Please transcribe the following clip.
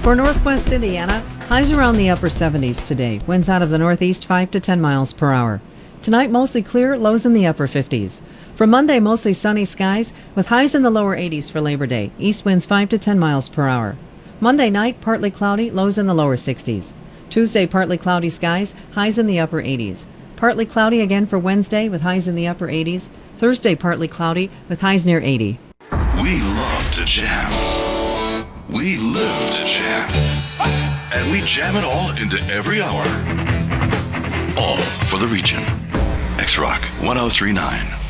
For northwest Indiana, highs around the upper 70s today. Winds out of the northeast 5 to 10 miles per hour. Tonight, mostly clear, lows in the upper 50s. For Monday, mostly sunny skies with highs in the lower 80s for Labor Day. East winds 5 to 10 miles per hour. Monday night, partly cloudy, lows in the lower 60s. Tuesday, partly cloudy skies, highs in the upper 80s. Partly cloudy again for Wednesday with highs in the upper 80s. Thursday, partly cloudy with highs near 80. We love to jam. We live to jam. And we jam it all into every hour. All for the region. X-Rock 1039.